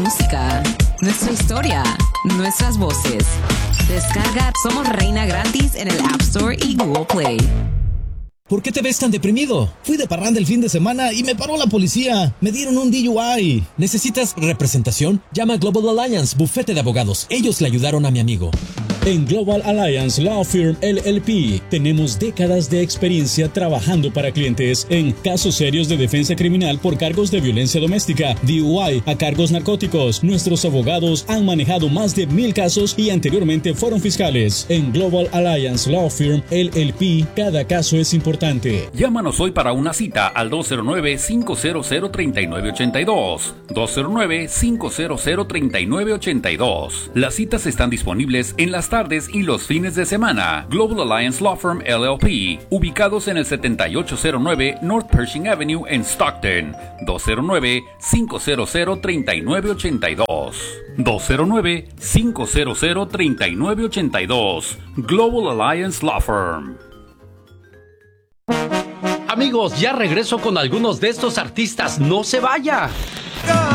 Música, nuestra historia, nuestras voces. Descarga Somos Reina gratis en el App Store y Google Play. ¿Por qué te ves tan deprimido? Fui de parranda el fin de semana y me paró la policía. Me dieron un DUI. ¿Necesitas representación? Llama a Global Alliance, bufete de abogados. Ellos le ayudaron a mi amigo. En Global Alliance Law Firm LLP tenemos décadas de experiencia trabajando para clientes en casos serios de defensa criminal por cargos de violencia doméstica, DUI, a cargos narcóticos. Nuestros abogados han manejado más de 1000 casos y anteriormente fueron fiscales. En Global Alliance Law Firm LLP, cada caso es importante. Llámanos hoy para una cita al 209-500-3982. 209-500-3982. Las citas están disponibles en las tardes y los fines de semana. Global Alliance Law Firm LLP, ubicados en el 7809 North Pershing Avenue en Stockton. 209-500-3982. 209-500-3982. Global Alliance Law Firm. Amigos, ya regreso con algunos de estos artistas. ¡No se vaya!